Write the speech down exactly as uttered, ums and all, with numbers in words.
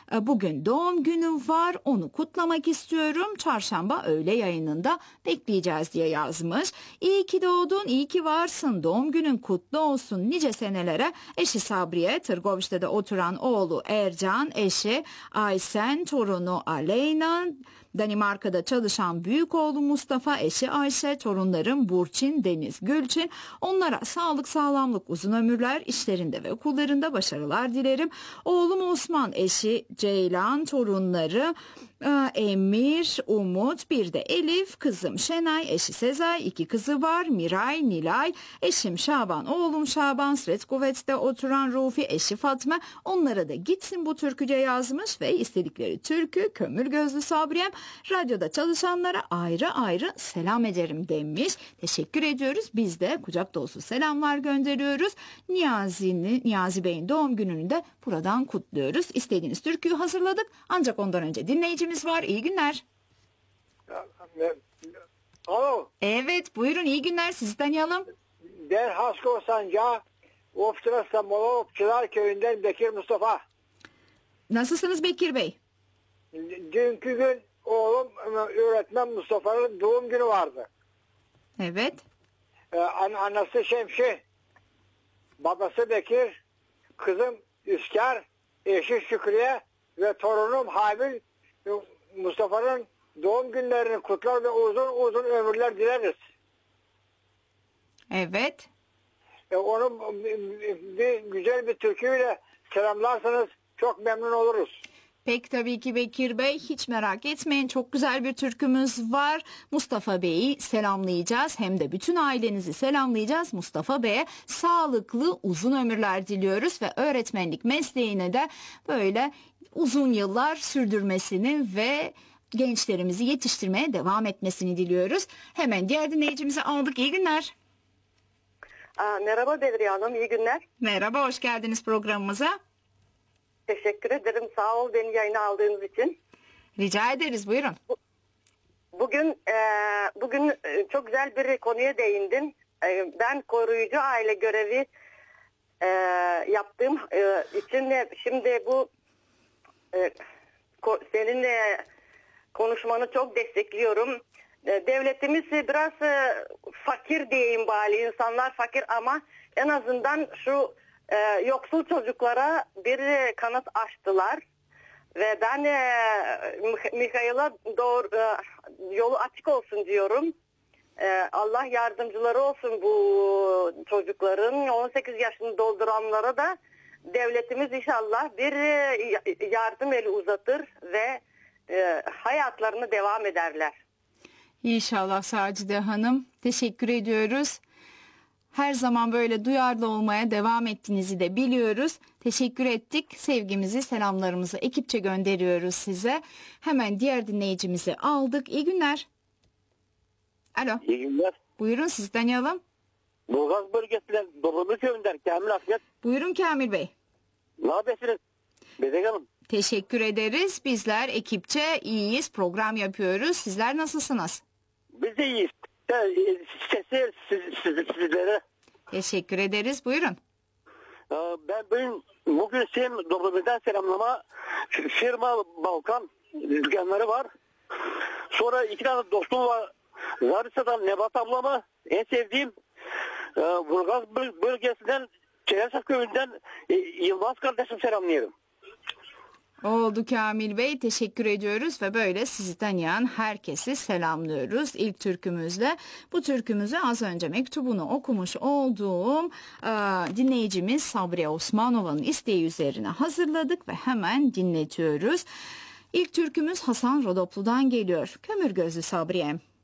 E, Bugün doğum günü var, onu kutlamak istiyorum. Çarşamba öğle yayınında bekleyeceğiz diye yazmış. İyi ki doğdun, iyi ki varsın, doğum günün kutlu olsun nice senelere. Eşi Sabriye, Tırgoviş'te oturan oğlu Ercan, eşi Aysen, torunu Aleyna, Danimarka'da çalışan büyük oğlu Mustafa, eşi Ayşe, torunlarım Burçin, Deniz, Gülçin. Onlara sağlık, sağlamlık, uzun ömürler, işlerinde ve okullarında başarılar dilerim. Oğlum Osman, eşi Ceylan, torunları Emir, Umut, bir de Elif, kızım Şenay, eşi Sezai, iki kızı var, Miray, Nilay, eşim Şaban, oğlum Şaban, Sretkovets'te oturan Rufi, eşi Fatma. Onlara da gitsin bu türkü diye yazmış ve istedikleri türkü Kömür Gözlü Sabriyem. Radyoda çalışanlara ayrı ayrı selam ederim demiş. Teşekkür ediyoruz. Biz de kucak dolusu selamlar gönderiyoruz. Niyazi'nin, Niyazi Bey'in doğum gününü de buradan kutluyoruz. İstediğiniz türküyü hazırladık. Ancak ondan önce dinleyicimiz var. İyi günler. Alo. Evet, buyurun, iyi günler. Sizi tanıyalım. Ben Hasko Sancağı, Ofçular İstanbul'a Ofçular Köyü'nden Bekir Mustafa. Nasılsınız Bekir Bey? Dünkü gün oğlum öğretmen Mustafa'nın doğum günü vardı. Evet. Ee, an annesi Şemşi, babası Bekir, kızım Üskar, eşi Şükriye ve torunum Hamil. Mustafa'nın doğum günlerini kutlar ve uzun uzun ömürler dileriz. Evet. E, onu bir, bir güzel bir türküyle selamlarsanız çok memnun oluruz. Pek tabii ki Bekir Bey, hiç merak etmeyin, çok güzel bir türkümüz var. Mustafa Bey'i selamlayacağız, hem de bütün ailenizi selamlayacağız. Mustafa Bey'e sağlıklı uzun ömürler diliyoruz ve öğretmenlik mesleğine de böyle uzun yıllar sürdürmesini ve gençlerimizi yetiştirmeye devam etmesini diliyoruz. Hemen diğer dinleyicimizi aldık. İyi günler. Aa, merhaba Bedriye Hanım, iyi günler. Merhaba, hoş geldiniz programımıza. Teşekkür ederim, sağ ol beni yayına aldığınız için. Rica ederiz, buyurun. Bugün e, bugün e, çok güzel bir konuya değindin. E, ben koruyucu aile görevi e, yaptığım e, için de şimdi bu e, ko, senin e, konuşmanı çok destekliyorum. E, devletimiz biraz e, fakir diyeyim bari, insanlar fakir ama en azından şu e, yoksul çocuklara bir e, kanıt açtılar. Ve ben e, Mikhail'a doğru e, yolu açık olsun diyorum. E, Allah yardımcıları olsun bu çocukların. on sekiz yaşını dolduranlara da devletimiz inşallah bir e, yardım eli uzatır ve e, hayatlarını devam ederler. İnşallah Sacide Hanım. Teşekkür ediyoruz. Her zaman böyle duyarlı olmaya devam ettiğinizi de biliyoruz. Teşekkür ettik. Sevgimizi, selamlarımızı ekipçe gönderiyoruz size. Hemen diğer dinleyicimizi aldık. İyi günler. Alo. İyi günler. Buyurun, sizi tanıyalım. Burgaz bölgesinden Dobrumu köyünden Kamil Afiyet. Buyurun Kamil Bey. Ne yapıyorsunuz? Bedek Hanım. Teşekkür ederiz. Bizler ekipçe iyiyiz. Program yapıyoruz. Sizler nasılsınız? Biz de iyiyiz. Sesi siz, siz, sizlere. Teşekkür ederiz. Buyurun. Ben bugün, bugün senin Dobrumu'dan selamlama firma Balkan dükkanları var. Sonra iki tane dostum var. Zarisa'dan Nebat ablama en sevdiğim Burgaz bölgesinden Çeresak köyünden Yılmaz kardeşim selamlıyorum. Oldu Kamil Bey, teşekkür ediyoruz ve böyle sizi tanıyan herkesi selamlıyoruz ilk türkümüzle. Bu türkümüzü az önce mektubunu okumuş olduğum e, dinleyicimiz Sabriye Osmanova'nın isteği üzerine hazırladık ve hemen dinletiyoruz. İlk türkümüz Hasan Rodoplu'dan geliyor. Kömür Gözlü Sabriyem.